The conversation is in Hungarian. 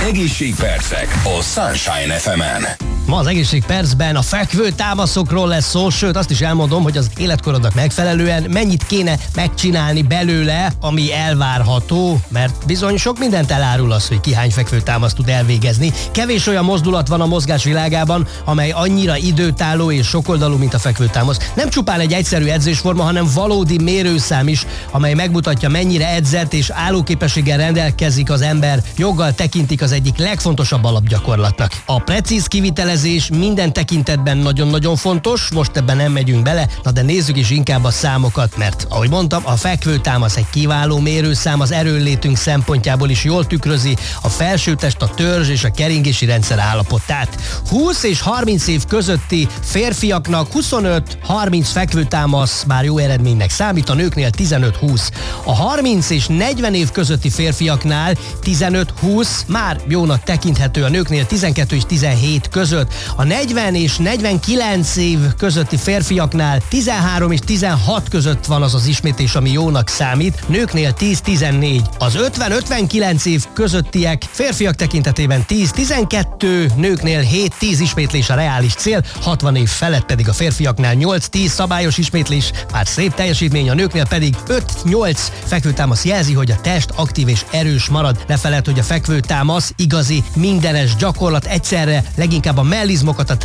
Egészségpercek a Sunshine FM-en. Ma az egészségpercben a fekvő támaszokról lesz szó, sőt azt is elmondom, hogy az életkorodnak megfelelően mennyit kéne megcsinálni belőle, ami elvárható, mert bizony sok mindent elárul az, hogy ki hány fekvő támaszt tud elvégezni. Kevés olyan mozdulat van a mozgás világában, amely annyira időtálló és sokoldalú, mint a fekvőtámasz. Nem csupán egy egyszerű edzésforma, hanem valódi mérőszám is, amely megmutatja, mennyire edzett és állóképességgel rendelkezik az ember. Joggal tekintik az egyik legfontosabb alapgyakorlatnak. A precíz kivitelezés minden tekintetben nagyon-nagyon fontos, most ebben nem megyünk bele, na de nézzük is inkább a számokat, mert ahogy mondtam, a fekvőtámasz egy kiváló mérőszám, az erőnlétünk szempontjából is jól tükrözi a felsőtest, a törzs és a keringési rendszer állapotát. 20 és 30 év közötti férfiaknak 25-30 fekvőtámasz már jó eredménynek számít, a nőknél 15-20. A 30 és 40 év közötti férfiaknál 15-20 már jónak tekinthető, a nőknél 12 és 17 között. A 40 és 49 év közötti férfiaknál 13 és 16 között van az az ismétlés, ami jónak számít, nőknél 10-14. Az 50-59 év közöttiek férfiak tekintetében 10-12, nőknél 7-10 ismétlés a reális cél, 60 év felett pedig a férfiaknál 8-10 szabályos ismétlés, már szép teljesítmény, a nőknél pedig 5-8 fekvőtámasz jelzi, hogy a test aktív és erős marad. Ne feledd, hogy a fekvőtámasz igazi mindenes gyakorlat, egyszerre leginkább a mellizmokat, a